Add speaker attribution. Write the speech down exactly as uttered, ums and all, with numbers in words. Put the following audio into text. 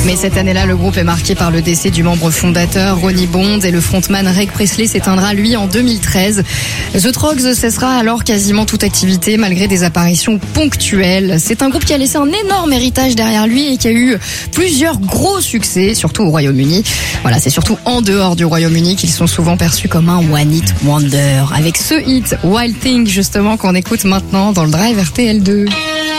Speaker 1: Mais cette année-là, le groupe est marqué par le décès du membre fondateur Ronnie Bond et le frontman Reg Presley s'éteindra lui en deux mille treize. The Troggs cessera alors quasiment toute activité malgré des apparitions ponctuelles. C'est un groupe qui a laissé un énorme héritage derrière lui et qui a eu plusieurs gros succès, surtout au Royaume-Uni. Voilà, c'est surtout en dehors du Royaume-Uni qu'ils sont souvent perçus comme un one hit wonder. Avec ce hit Wild Thing justement qu'on écoute maintenant dans le Drive R T L deux.